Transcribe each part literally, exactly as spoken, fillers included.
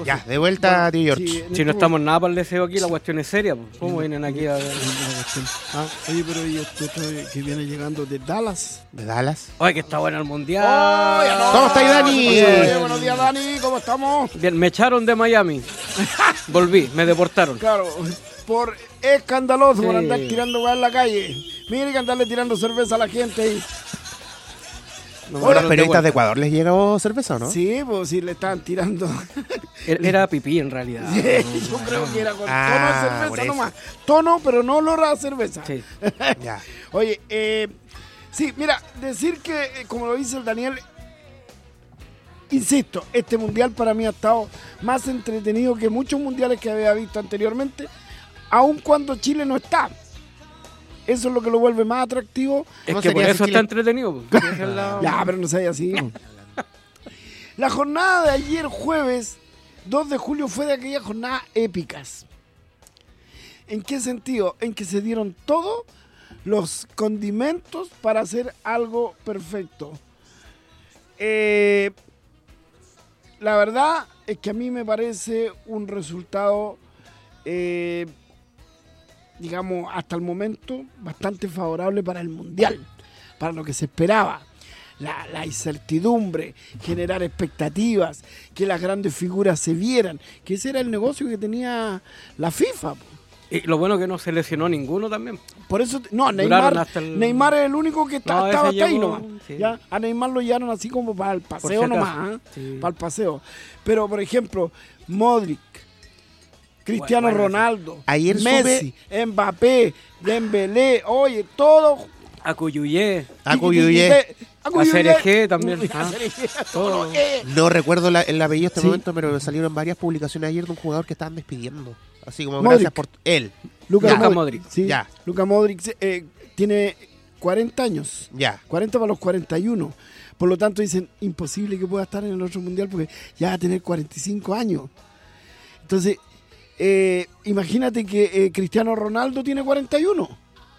Ya, de vuelta a Tío George. Sí, Si no estamos nada para el deseo aquí, la cuestión es seria. Pues. ¿Cómo vienen aquí a...? ¿Ah? Oye, pero y esto que viene llegando de Dallas. ¿De Dallas? Oye, que está bueno el mundial. Oh, ya no. ¿Cómo estáis, Dani? Oye, buenos días, Dani, ¿cómo estamos? Bien, me echaron de Miami. Volví, me deportaron. Claro, por escandaloso, Sí. por andar tirando weá en la calle. Mire que andarle tirando cerveza a la gente. Y... No me ¿A los mandaron de periodistas de vuelta. Ecuador les llegó cerveza o no? Sí, pues sí le estaban tirando. Era pipí en realidad. Sí, yo creo que era con Ah, tono de por cerveza eso. nomás. Tono, pero no olor a cerveza. Sí. Ya. Oye, eh, sí, mira, decir que, eh, como lo dice el Daniel, insisto, este mundial para mí ha estado más entretenido que muchos mundiales que había visto anteriormente, aun cuando Chile no está. Eso es lo que lo vuelve más atractivo. Es ¿Cómo que por sería eso si está Chile- entretenido. Pues. Esa es la- Ya, pero no sea así. La jornada de ayer jueves, dos de julio, fue de aquellas jornadas épicas. ¿En qué sentido? En que se dieron todos los condimentos para hacer algo perfecto. Eh, la verdad es que a mí me parece un resultado, eh, digamos, hasta el momento bastante favorable para el Mundial, para lo que se esperaba. La, la incertidumbre, generar expectativas, que las grandes figuras se vieran, que ese era el negocio que tenía la FIFA. Po. Y lo bueno que no se lesionó ninguno también. Por eso, no, Duraron Neymar, hasta el- Neymar es el único que está, No, ese estaba hasta ahí llegó, nomás. sí. ¿Ya? A Neymar lo llevaron así como para el Por paseo si acaso. nomás, ¿eh? Sí. Para el paseo. Pero, por ejemplo, Modric, Cristiano Bueno, bueno, Ronaldo, Ayer Messi, Mbappé, Dembélé, oye, todo. Acuyuyé. Acuyuyé. Acuyuyé. A C R G también. A Ah. C R G, Todo. todo, eh. No recuerdo la- el apellido en este Sí. momento, pero salieron varias publicaciones ayer de un jugador que estaban despidiendo. Así como Modric. gracias por él. Luka Ya. Modric. Modric. Sí, Ya. Luka Modric eh, tiene cuarenta años. Ya. cuarenta para los cuarenta y uno. Por lo tanto dicen, imposible que pueda estar en el otro mundial porque ya va a tener cuarenta y cinco años. Entonces, eh, imagínate que eh, Cristiano Ronaldo tiene cuarenta y uno.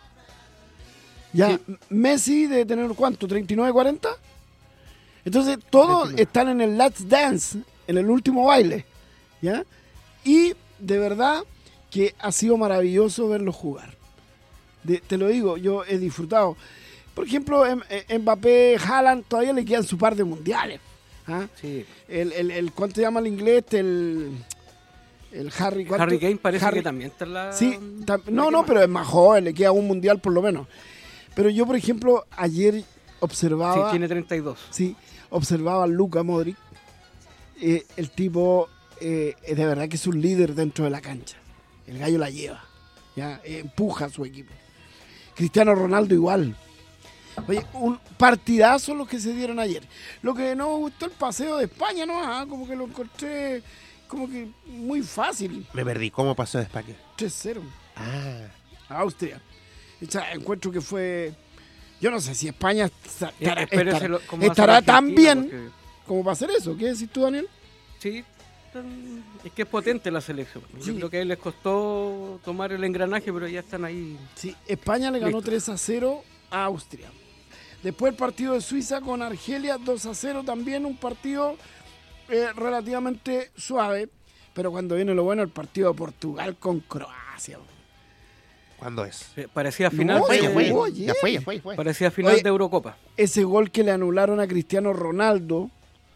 Ya, Sí. Messi debe tener ¿cuánto? ¿treinta y nueve, cuarenta? Entonces, todos treinta y nueve. están en el Let's Dance, en el último baile. ¿Ya? Y de verdad que ha sido maravilloso verlos jugar. De- te lo digo, yo he disfrutado. Por ejemplo, em- em- Mbappé, Haaland, todavía le quedan su par de mundiales. ¿Ah? Sí. El, el, el, ¿cuánto se llama el inglés? El, el Harry. ¿cuánto? Harry Kane parece Harry- que también está en la... Sí, tam- la no, que no, más. pero es más joven, le queda un mundial por lo menos. Pero yo, por ejemplo, ayer Sí, observaba, tiene treinta y dos. sí, observaba a Luka Modric. Eh, el tipo, eh, de verdad que es un líder dentro de la cancha. El gallo la lleva, ya eh, empuja a su equipo. Cristiano Ronaldo igual. Oye, un partidazo los que se dieron ayer. Lo que no me gustó el paseo de España, ¿no? Ah, como que lo encontré como que muy fácil. Me perdí. ¿Cómo pasó de España? tres cero. Ah. A Austria. O sea, encuentro que fue... Yo no sé si España está- Eh, estará, espérese estará- lo- cómo va a ser estará tan Argentina, bien porque- como para hacer eso. ¿Qué decís tú, Daniel? Sí, tan- es que es potente la selección. Yo Sí. creo que a él les costó tomar el engranaje, pero ya están ahí. Sí, España le ganó Listo. tres a cero a Austria. Después el partido de Suiza con Argelia, dos a cero también, un partido eh, relativamente suave. Pero cuando viene lo bueno, el partido de Portugal con Croacia. ¿Cuándo es? Eh, Parecía final, No, Fue, de, ya fue. Oye. Ya fue, ya fue, ya fue. parecía final Oye. de Eurocopa. Ese gol que le anularon a Cristiano Ronaldo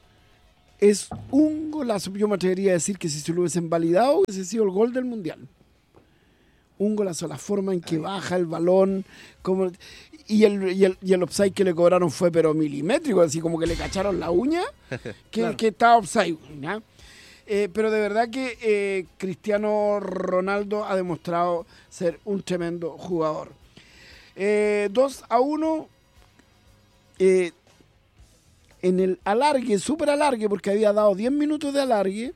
es un golazo. Yo me atrevería a decir que si se lo hubiesen validado, hubiese sido el gol del Mundial. Un golazo, la forma en que baja el balón, como, y, el, y, el, y el offside que le cobraron fue pero milimétrico, así como que le cacharon la uña, que, Claro. que estaba offside. ¿Ya? Eh, pero de verdad que eh, Cristiano Ronaldo ha demostrado ser un tremendo jugador. Eh, dos a uno eh, en el alargue, súper alargue, porque había dado diez minutos de alargue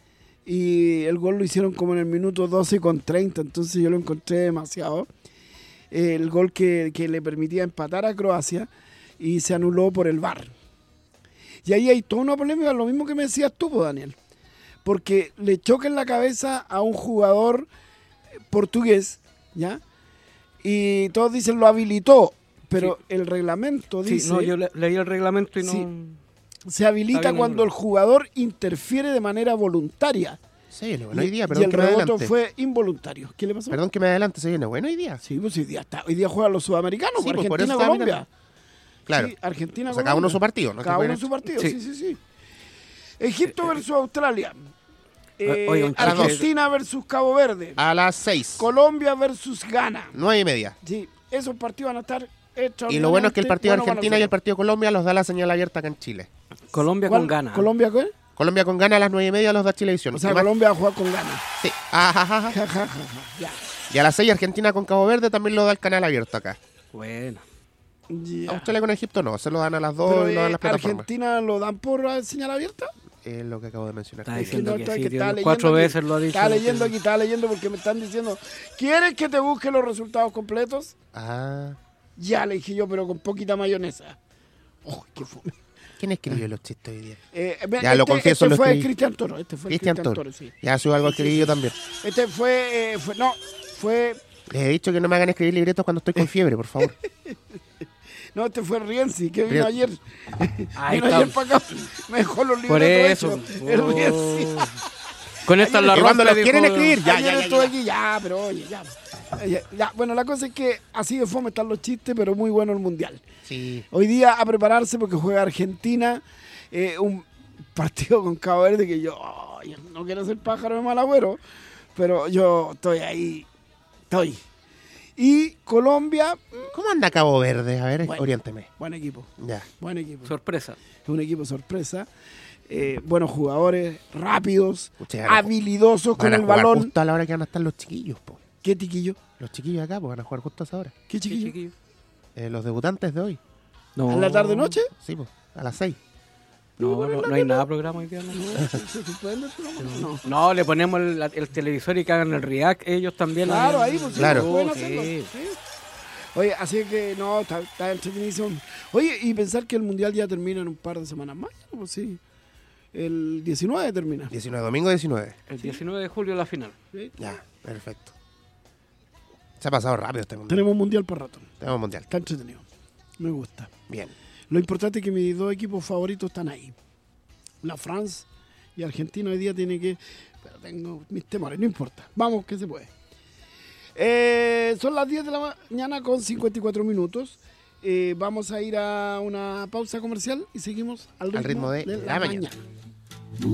y el gol lo hicieron como en el minuto doce con treinta, entonces yo lo encontré demasiado. Eh, el gol que, que le permitía empatar a Croacia y se anuló por el V A R. Y ahí hay toda una polémica, lo mismo que me decías tú, pues, Daniel, porque le choca en la cabeza a un jugador portugués, ¿ya? Y todos dicen lo habilitó, pero Sí. el reglamento Sí, dice... no, yo le- leí el reglamento y no... Sí. se habilita Está bien, cuando no. el jugador interfiere de manera voluntaria. Se viene bueno hoy día, y perdón el que me rebote adelante. fue involuntario. ¿Qué le pasó? Perdón que me adelante, se viene bueno hoy día. Sí, pues hoy día, está, hoy día juegan los sudamericanos, Sí, pues, por eso Argentina, estaba Colombia. mirando. Claro. Sí, Argentina, O sea, cada uno Colombia. su partido, ¿no? Cada Que uno jueguen- su partido, Sí. sí, sí, sí. Egipto versus Australia. Eh, oye, un chiste. Argentina versus Cabo Verde. A las seis. Colombia versus Ghana. Nueve y media. Sí, esos partidos van a estar Y lo bueno es que el partido de bueno para Argentina y el nosotros. partido de Colombia los da la señal abierta acá en Chile. Colombia ¿Cuál? con ganas. ¿Colombia qué? Colombia con gana a las nueve y media los da Chilevisión. O sea, ¿Qué más? Colombia va a jugar con Ghana. Sí. Ajá, ajá, ajá. Ja, ja, ja, ja. Ya. Y a las seis Argentina con Cabo Verde también lo da el canal abierto acá. Bueno. Ya. Australia con Egipto no, se lo dan a las dos Pero, y lo dan eh, las plataformas. ¿Argentina lo dan por eh, señal abierta? Es lo que acabo de mencionar. Está Es que diciendo no, que está- sí, que tío, estaba leyendo cuatro aquí. veces lo ha dicho. Estaba leyendo aquí, estaba leyendo porque me están diciendo, ¿quieres que te busque los resultados completos? Ah, Ya, le dije yo, pero con poquita mayonesa. ¡Oh, qué fome! ¿quién escribió los chistes hoy día? Eh, ven, Ya, lo este, confieso, este lo fue escribí. Cristian Toro. Este fue Cristian Cristian Toro. Toro, sí. Ya subo algo Sí, sí, escribí sí. yo también. Este fue, eh, fue, no, fue, Les he dicho que no me hagan escribir libretos cuando estoy con fiebre, por favor. no, este fue Rienzi, que vino Rien- ayer. Ahí vino está. ayer para acá, me dejó los Por libretos eso. hechos. El Rienzi. Oh. Con esta Ayer- la Y cuando rompe, los quieren dijo- escribir, ya, Ayer ya, ya, estuve ya. aquí, ya, pero oye, ya. Ya, ya. Bueno, la cosa es que así de fome están los chistes, pero muy bueno el Mundial. Sí. Hoy día a prepararse porque juega Argentina, eh, un partido con Cabo Verde que yo, ay, no quiero ser pájaro de mal agüero, pero yo estoy ahí, estoy. Y Colombia, ¿Cómo anda Cabo Verde? A ver, Bueno. oriénteme. buen equipo, Ya. buen equipo. Sorpresa. Es un equipo sorpresa, eh, buenos jugadores, rápidos, Pucha, van a- habilidosos con Van a el jugar balón. justo a la hora que van a estar los chiquillos, po. ¿Qué tiquillo? Los chiquillos acá, pues van a jugar justo a esa hora. ¿Qué Sí, chiquillo? chiquillo. Eh, los debutantes de hoy. No. ¿En la tarde-noche? Sí, pues, a las seis. No, no, no hay nada programa hoy día, ¿no? ¿Se suspende el programa? No. No, le ponemos el, el televisor y que hagan el react ellos también. Claro, ahí. ahí, pues sí, Claro. pueden Oh, hacerlo. sí. Sí. Oye, así que no, está, está entretenidísimo. Oye, y pensar que el mundial ya termina en un par de semanas más, ¿no? Pues sí. El diecinueve termina. diecinueve, domingo diecinueve. El diecinueve de julio la final. Sí. Ya, perfecto. Se ha pasado rápido este mundial. Tenemos mundial para rato. Tenemos mundial. Está entretenido. Me gusta. Bien. Lo importante es que mis dos equipos favoritos están ahí. La France y Argentina hoy día tiene que... Pero tengo mis temores, no importa. Vamos, que se puede. Eh, son las diez de la mañana con cincuenta y cuatro minutos. Eh, vamos a ir a una pausa comercial y seguimos al ritmo, Al ritmo de de la la mañana. mañana.